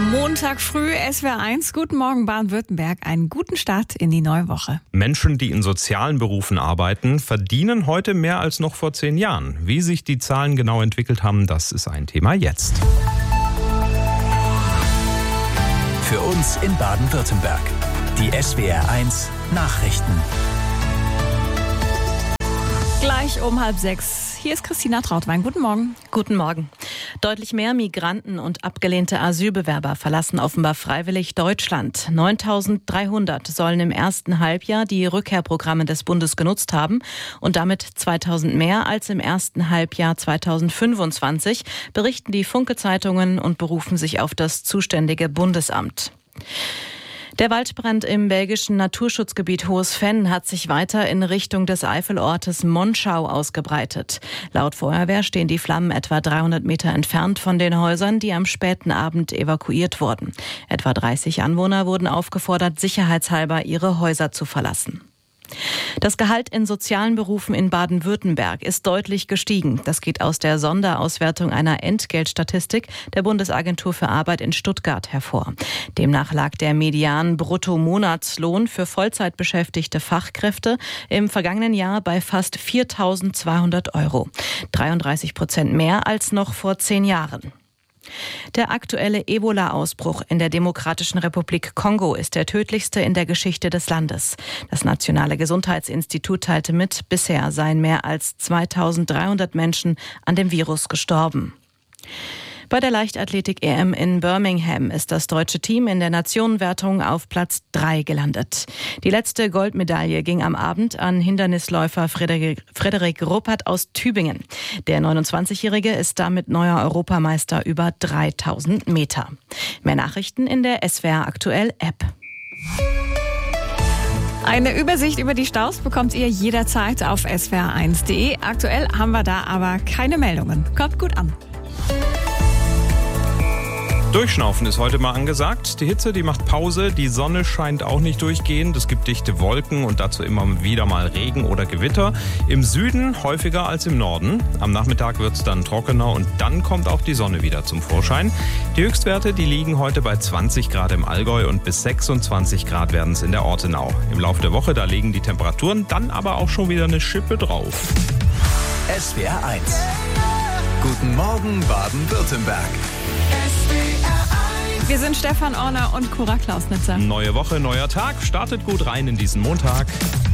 Montag früh, SWR 1. Guten Morgen, Baden-Württemberg. Einen guten Start in die neue Woche. Menschen, die in sozialen Berufen arbeiten, verdienen heute mehr als noch vor 10 Jahren. Wie sich die Zahlen genau entwickelt haben, das ist ein Thema jetzt. Für uns in Baden-Württemberg. Die SWR 1 Nachrichten. Gleich um 5:30. Hier ist Christina Trautwein. Guten Morgen. Guten Morgen. Deutlich mehr Migranten und abgelehnte Asylbewerber verlassen offenbar freiwillig Deutschland. 9.300 sollen im ersten Halbjahr die Rückkehrprogramme des Bundes genutzt haben und damit 2.000 mehr als im ersten Halbjahr 2025, berichten die Funke-Zeitungen und berufen sich auf das zuständige Bundesamt. Der Waldbrand im belgischen Naturschutzgebiet Hohes Venn hat sich weiter in Richtung des Eifelortes Monschau ausgebreitet. Laut Feuerwehr stehen die Flammen etwa 300 Meter entfernt von den Häusern, die am späten Abend evakuiert wurden. Etwa 30 Anwohner wurden aufgefordert, sicherheitshalber ihre Häuser zu verlassen. Das Gehalt in sozialen Berufen in Baden-Württemberg ist deutlich gestiegen. Das geht aus der Sonderauswertung einer Entgeltstatistik der Bundesagentur für Arbeit in Stuttgart hervor. Demnach lag der Median-Bruttomonatslohn für Vollzeitbeschäftigte Fachkräfte im vergangenen Jahr bei fast 4.200 €. 33% mehr als noch vor 10 Jahren. Der aktuelle Ebola-Ausbruch in der Demokratischen Republik Kongo ist der tödlichste in der Geschichte des Landes. Das Nationale Gesundheitsinstitut teilte mit, bisher seien mehr als 2.300 Menschen an dem Virus gestorben. Bei der Leichtathletik-EM in Birmingham ist das deutsche Team in der Nationenwertung auf Platz 3 gelandet. Die letzte Goldmedaille ging am Abend an Hindernisläufer Frederik Ruppert aus Tübingen. Der 29-Jährige ist damit neuer Europameister über 3.000 Meter. Mehr Nachrichten in der SWR Aktuell App. Eine Übersicht über die Staus bekommt ihr jederzeit auf swr1.de. Aktuell haben wir da aber keine Meldungen. Kommt gut an. Durchschnaufen ist heute mal angesagt. Die Hitze, die macht Pause. Die Sonne scheint auch nicht durchgehend. Es gibt dichte Wolken und dazu immer wieder mal Regen oder Gewitter. Im Süden häufiger als im Norden. Am Nachmittag wird es dann trockener und dann kommt auch die Sonne wieder zum Vorschein. Die Höchstwerte, die liegen heute bei 20 Grad im Allgäu und bis 26 Grad werden es in der Ortenau. Im Laufe der Woche, da liegen die Temperaturen dann aber auch schon wieder eine Schippe drauf. SWR 1. Guten Morgen Baden-Württemberg. Wir sind Stefan Orner und Cora Klausnitzer. Neue Woche, neuer Tag. Startet gut rein in diesen Montag.